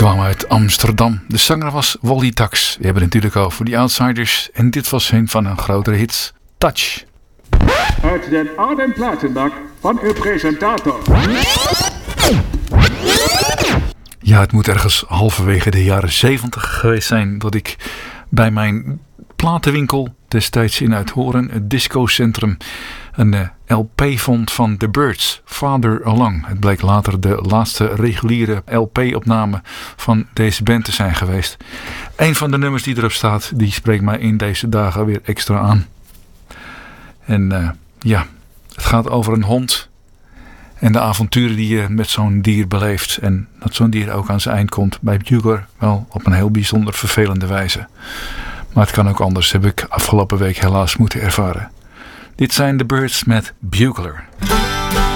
Kwamen uit Amsterdam. De zanger was Wally Tax. We hebben het natuurlijk over The Outsiders. En dit was een van hun grotere hits, Touch. Uit den oude platenbak van uw presentator. Ja, het moet ergens halverwege de jaren 70 geweest zijn dat ik bij mijn platenwinkel destijds in Uithoren, het discocentrum, een LP vond van The Byrds, Farther Along. Het bleek later de laatste reguliere LP-opname van deze band te zijn geweest. Een van de nummers die erop staat, die spreekt mij in deze dagen weer extra aan. En ja, het gaat over een hond en de avonturen die je met zo'n dier beleeft. En dat zo'n dier ook aan zijn eind komt bij Bugler, wel op een heel bijzonder vervelende wijze. Maar het kan ook anders, heb ik afgelopen week helaas moeten ervaren. Dit zijn The Byrds met Bugler.